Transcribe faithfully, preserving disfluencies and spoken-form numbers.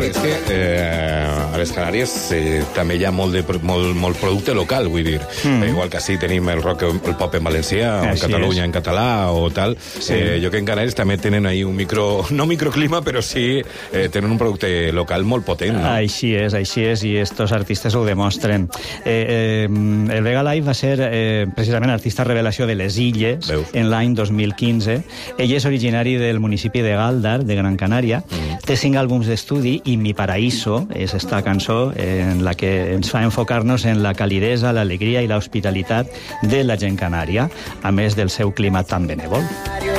És que eh, a les Canàries eh, també hi ha molt, de, molt, molt producte local, vull dir. Mm. Eh, igual que sí tenim el rock, el pop en valencià, o en Catalunya en català o tal. Sí. Eh, jo que en Canàries també tenen ahí un micro, no microclima, però sí eh, tenen un producte local molt potent. No? Així és, així és, i estos artistes ho demostren. Eh, eh, el Vega Live va ser eh, precisament artista revelació de les Illes Veus. En l'any dos mil quinze. Ell és originari del municipi de Galdar, de Gran Canària. Mm. Té cinc àlbums d'estudi i Mi Paraíso és esta cançó en la que ens fa enfocar-nos en la calidesa, l'alegria i l'hospitalitat de la gent canària, a més del seu clima tan benèvol.